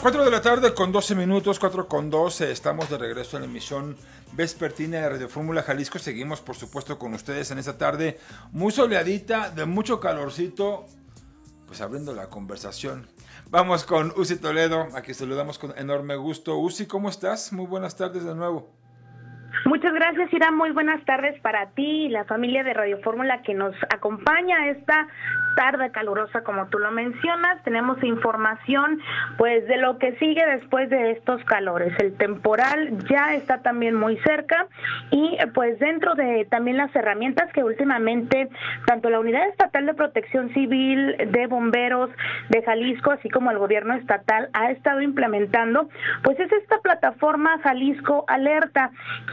4 de la tarde con 12 minutos, 4 con 12, estamos de regreso en la emisión vespertina de Radio Fórmula Jalisco. Seguimos, por supuesto, con ustedes en esta tarde muy soleadita, de mucho calorcito, pues abriendo la conversación. Vamos con Uzi Toledo, a quien saludamos con enorme gusto. Uzi, ¿cómo estás? Muy buenas tardes de nuevo. Muchas gracias, Irán. Muy buenas tardes para ti y la familia de Radio Fórmula que nos acompaña esta tarde calurosa, como tú lo mencionas. Tenemos información pues de lo que sigue después de estos calores. El temporal ya está también muy cerca y pues dentro de también las herramientas que últimamente tanto la Unidad Estatal de Protección Civil, de Bomberos de Jalisco, así como el gobierno estatal ha estado implementando, pues es esta plataforma Jalisco Alerta,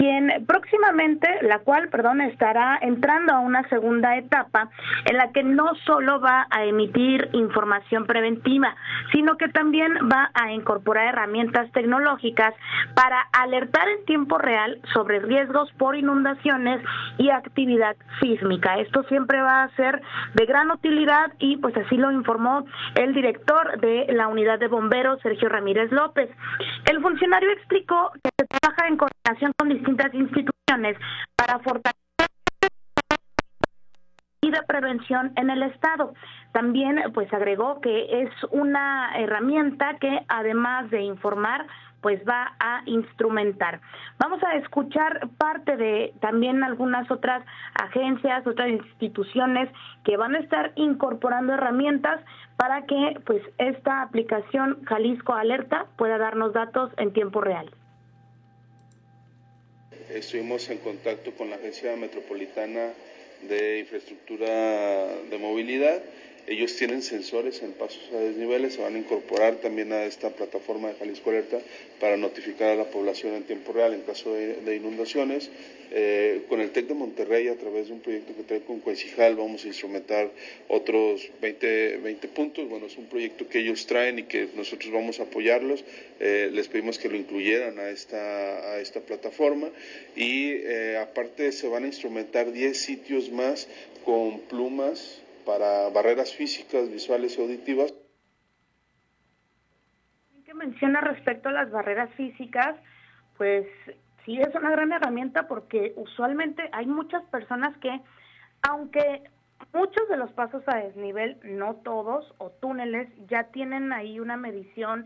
estará entrando a una segunda etapa en la que no solo va a emitir información preventiva, sino que también va a incorporar herramientas tecnológicas para alertar en tiempo real sobre riesgos por inundaciones y actividad sísmica. Esto siempre va a ser de gran utilidad y pues así lo informó el director de la Unidad de Bomberos, Sergio Ramírez López. El funcionario explicó que se trabaja en coordinación con distintas instituciones para fortalecer y de prevención en el estado. También pues agregó que es una herramienta que además de informar pues va a instrumentar. Vamos a escuchar parte de también algunas otras agencias, otras instituciones que van a estar incorporando herramientas para que pues esta aplicación Jalisco Alerta pueda darnos datos en tiempo real. Estuvimos en contacto con la Agencia Metropolitana de Infraestructura de Movilidad. Ellos tienen sensores en pasos a desniveles, se van a incorporar también a esta plataforma de Jalisco Alerta para notificar a la población en tiempo real en caso de inundaciones. Con el TEC de Monterrey, a través de un proyecto que trae con Coencijal, vamos a instrumentar otros 20 puntos. Bueno, es un proyecto que ellos traen y que nosotros vamos a apoyarlos. Les pedimos que lo incluyeran a esta plataforma y aparte se van a instrumentar 10 sitios más con plumas para barreras físicas, visuales y auditivas. ¿Qué menciona respecto a las barreras físicas? Pues sí, es una gran herramienta porque usualmente hay muchas personas que, aunque muchos de los pasos a desnivel, no todos, o túneles, ya tienen ahí una medición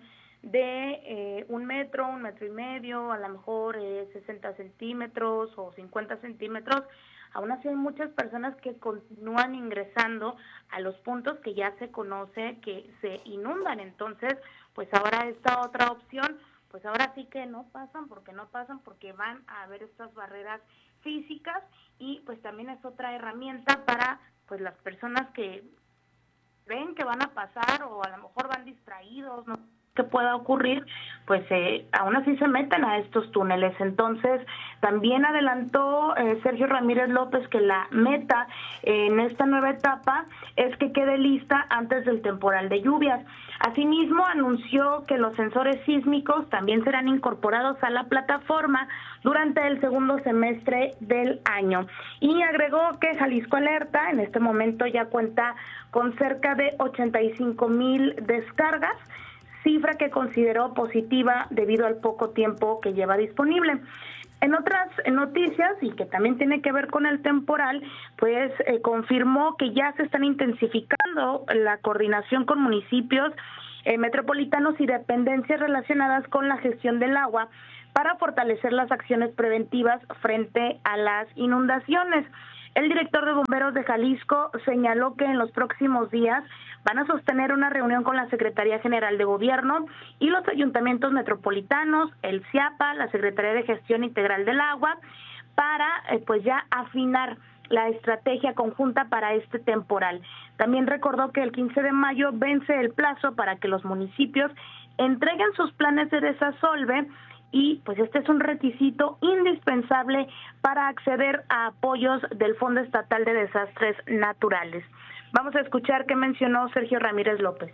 de 1 metro, 1,5 metros, a lo mejor 60 centímetros o 50 centímetros, aún así hay muchas personas que continúan ingresando a los puntos que ya se conoce que se inundan. Entonces, pues ahora esta otra opción, pues ahora sí que no pasan porque van a haber estas barreras físicas y pues también es otra herramienta para pues las personas que ven que van a pasar o a lo mejor van distraídos, no que pueda ocurrir, pues aún así se meten a estos túneles. Entonces, también adelantó Sergio Ramírez López que la meta en esta nueva etapa es que quede lista antes del temporal de lluvias. Asimismo, anunció que los sensores sísmicos también serán incorporados a la plataforma durante el segundo semestre del año. Y agregó que Jalisco Alerta en este momento ya cuenta con cerca de 85,000 descargas, cifra que consideró positiva debido al poco tiempo que lleva disponible. En otras noticias, y que también tiene que ver con el temporal, pues confirmó que ya se están intensificando la coordinación con municipios metropolitanos y dependencias relacionadas con la gestión del agua para fortalecer las acciones preventivas frente a las inundaciones. El director de Bomberos de Jalisco señaló que en los próximos días van a sostener una reunión con la Secretaría General de Gobierno y los ayuntamientos metropolitanos, el CIAPA, la Secretaría de Gestión Integral del Agua, para pues ya afinar la estrategia conjunta para este temporal. También recordó que el 15 de mayo vence el plazo para que los municipios entreguen sus planes de desasolve y pues este es un requisito indispensable para acceder a apoyos del Fondo Estatal de Desastres Naturales. Vamos a escuchar qué mencionó Sergio Ramírez López.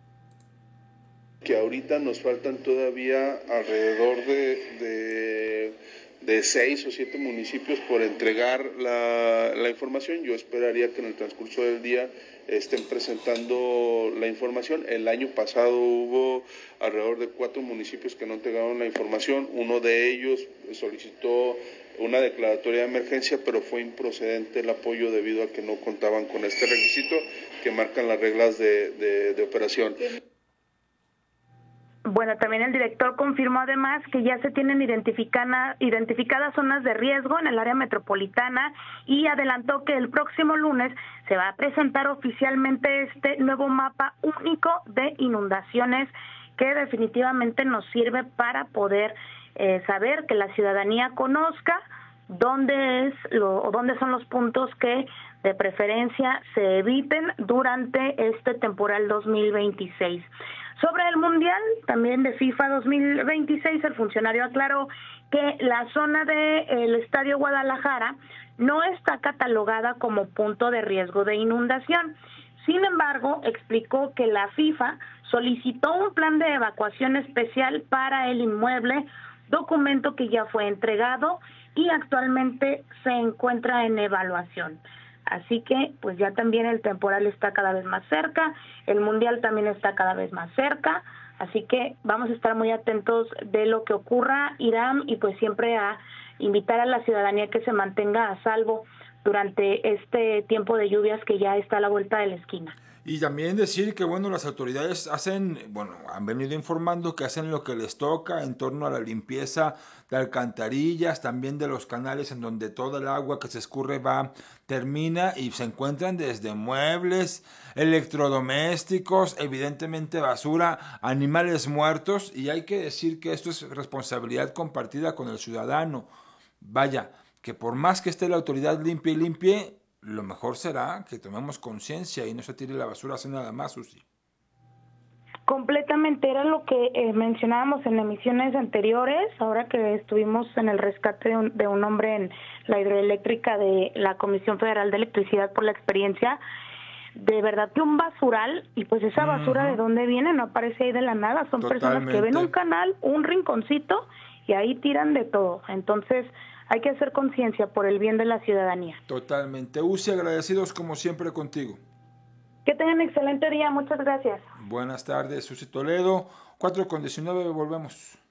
Que ahorita nos faltan todavía alrededor de 6 o 7 municipios por entregar la información. Yo esperaría que en el transcurso del día estén presentando la información. El año pasado hubo alrededor de 4 municipios que no entregaron la información. Uno de ellos solicitó una declaratoria de emergencia, pero fue improcedente el apoyo debido a que no contaban con este requisito que marcan las reglas de operación. Bueno, también el director confirmó además que ya se tienen identificadas zonas de riesgo en el área metropolitana y adelantó que el próximo lunes se va a presentar oficialmente este nuevo mapa único de inundaciones que definitivamente nos sirve para poder saber, que la ciudadanía conozca dónde son los puntos que de preferencia se eviten durante este temporal 2026. Sobre el Mundial, también de FIFA 2026, el funcionario aclaró que la zona del Estadio Guadalajara no está catalogada como punto de riesgo de inundación. Sin embargo, explicó que la FIFA solicitó un plan de evacuación especial para el inmueble, documento que ya fue entregado y actualmente se encuentra en evaluación. Así que pues ya también el temporal está cada vez más cerca, el Mundial también está cada vez más cerca, así que vamos a estar muy atentos de lo que ocurra, Irán, y pues siempre a invitar a la ciudadanía que se mantenga a salvo durante este tiempo de lluvias que ya está a la vuelta de la esquina. Y también decir que, bueno, las autoridades han venido informando que hacen lo que les toca en torno a la limpieza de alcantarillas, también de los canales en donde toda el agua que se escurre termina, y se encuentran desde muebles, electrodomésticos, evidentemente basura, animales muertos, y hay que decir que esto es responsabilidad compartida con el ciudadano. Vaya, que por más que esté la autoridad limpie, lo mejor será que tomemos conciencia y no se tire la basura así nada más, Susi. Completamente, era lo que mencionábamos en emisiones anteriores, ahora que estuvimos en el rescate de un hombre en la hidroeléctrica de la Comisión Federal de Electricidad por la experiencia. De verdad que un basural, y pues esa basura de dónde viene, no aparece ahí de la nada, son personas que ven un canal, un rinconcito y ahí tiran de todo. Entonces hay que hacer conciencia por el bien de la ciudadanía. Totalmente. Uzi, agradecidos como siempre contigo. Que tengan excelente día, muchas gracias. Buenas tardes, Susi Toledo. 4:19, volvemos.